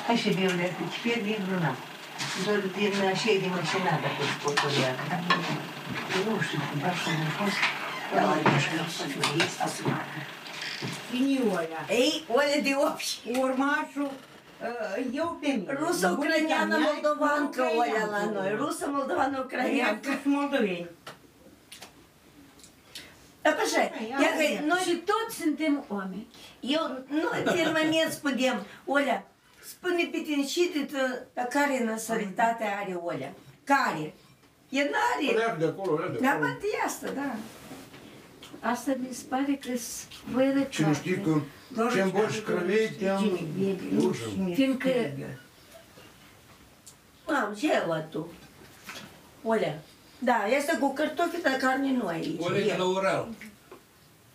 Așa Violeta, теперь livru n-am. Doar din cei din mașinada cu scotoria. Nu știu, așa a fost. Cine Olea? Ei, Olea de Opș. Urmașul, eu pe mine. Rusă, ucraineană, moldovancă, Olea la noi. Rusă, moldovană, ucraineancă. Că moldoveni. Așa, noi Și toți suntem oameni. noi permanent spunem, Olea, spune pe tine și pe care naționalitate are Olea? Care? E n-are. Oleac de acolo, oleac de Da, acolo. bă, de asta, da. Asta mi se pare că-s voi de Și nu știi că чем больше кровей, тем лучше. Fiindcă Mam, ce ai luat tu? Olea. Da, este cu cartofi, dar carne nu aici. Олег на Урал.